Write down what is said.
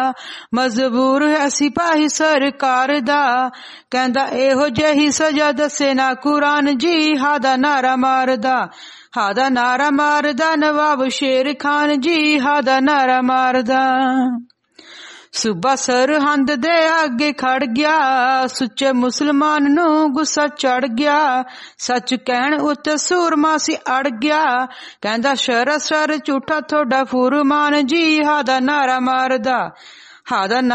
ਮਜਬੂਰ ਹੈ ਸਿਪਾਹੀ ਸਰਕਾਰ ਦਾ। ਕਹਿੰਦਾ ਇਹੋ ਜਿਹੀ ਸਜ਼ਾ ਦੱਸੇ ਨਾ ਕੁਰਾਨ ਜੀ। ਹਾਦਾ ਨਾਰਾ ਮਾਰਦਾ, ਹਾਦਾ ਨਾਰਾ ਮਾਰਦਾ ਨਵਾਬ ਸ਼ੇਰ ਖਾਨ ਜੀ। ਹਾਦਾ ਨਾਰਾ ਮਾਰਦਾ। ਸੂਬਾ ਸਰਹੰਦ ਦੇ ਅੱਗੇ ਖੜ ਗਿਆ, ਸੁੱਚੇ ਮੁਸਲਮਾਨ ਨੂੰ ਗੁੱਸਾ ਚੜ ਗਿਆ। ਸੱਚ ਕਹਿਣ ਉੱਤੇ ਸੂਰਮਾ ਸੀ ਅੜ ਗਿਆ। ਕਹਿੰਦਾ ਸਰਾਸਰ ਝੂਠਾ ਤੁਹਾਡਾ ਫੁਰਮਾਨ ਜੀ। ਹਾਦਾ ਨਾਰਾ ਮਾਰਦਾ, ਹਾਦਾ